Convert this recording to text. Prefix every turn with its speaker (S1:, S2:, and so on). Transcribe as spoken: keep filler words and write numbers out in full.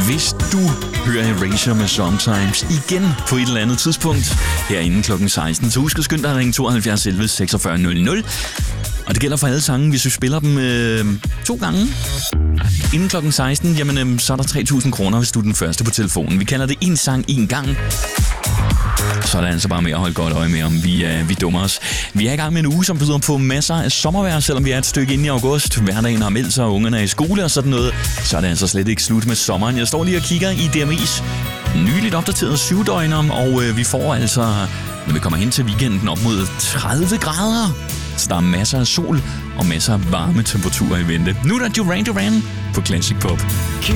S1: hvis du hører Erasure med Sometimes igen på et eller andet tidspunkt herinde klokken seksten, så husk at skynde dig at ringe tooghalvfjerds elleve seksogfyrre nul nul. Og det gælder for alle sange, hvis du spiller dem øh, to gange inden klokken seksten, jamen øh, så er der tre tusind kroner, hvis du er den første på telefonen. Vi kalder det en sang en gang. Så er det altså bare med at holde godt øje med, om vi, øh, vi dummer os. Vi er i gang med en uge, som byder på masser af sommervejr, selvom vi er et stykke inde i august. Hverdagen har meldt sig, og ungerne er i skole og sådan noget. Så er det altså slet ikke slut med sommeren. Jeg står lige og kigger i D M I's nyligt opdateret syvdøgner, og øh, vi får altså, når vi kommer hen til weekenden, op mod tredive grader. Så der er masser af sol og masser af varme temperaturer i vente. Nu er der Duran Duran på Classic Pop.